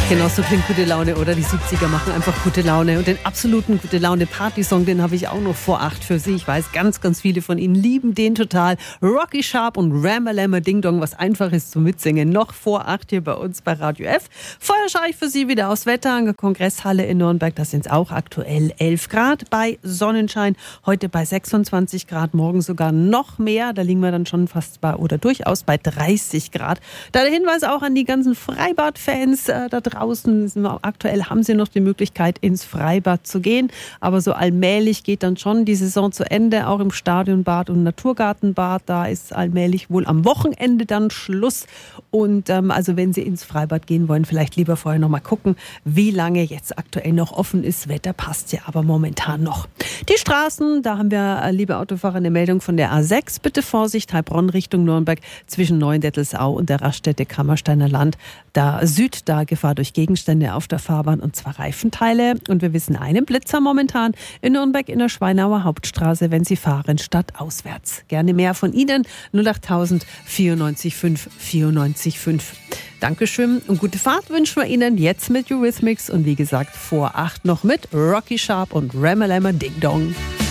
Genau, so klingt gute Laune, oder? Die 70er machen einfach gute Laune. Und den absoluten gute Laune Partysong, den habe ich auch noch vor 8 für Sie. Ich weiß, ganz, ganz viele von Ihnen lieben den total. Rocky Sharp und Ramalama Ding Dong, was einfach ist zum Mitsingen. Noch vor 8 hier bei uns bei Radio F. Vorher schaue ich für Sie wieder aufs Wetter. An der Kongresshalle in Nürnberg, da sind es auch aktuell 11 Grad bei Sonnenschein. Heute bei 26 Grad, morgen sogar noch mehr. Da liegen wir dann schon fast bei oder durchaus bei 30 Grad. Da der Hinweis auch an die ganzen Freibad-Fans da draußen. Aktuell haben sie noch die Möglichkeit, ins Freibad zu gehen. Aber so allmählich geht dann schon die Saison zu Ende. Auch im Stadionbad und Naturgartenbad. Da ist allmählich wohl am Wochenende dann Schluss. Und also wenn Sie ins Freibad gehen wollen, vielleicht lieber vorher noch mal gucken, wie lange jetzt aktuell noch offen ist. Wetter passt ja aber momentan noch. Die Straßen, da haben wir, liebe Autofahrer, eine Meldung von der A6. Bitte Vorsicht, Heilbronn Richtung Nürnberg zwischen Neuendettelsau und der Raststätte Kammersteiner Land. Da Gefahr durch Gegenstände auf der Fahrbahn und zwar Reifenteile. Und wir wissen einen Blitzer momentan in Nürnberg in der Schweinauer Hauptstraße, wenn Sie fahren, stadtauswärts. Gerne mehr von Ihnen. 08000 94 5 94 5. Dankeschön und gute Fahrt wünschen wir Ihnen jetzt mit Eurythmics und wie gesagt vor 8 noch mit Rocky Sharp und Ramalama Ding Dong.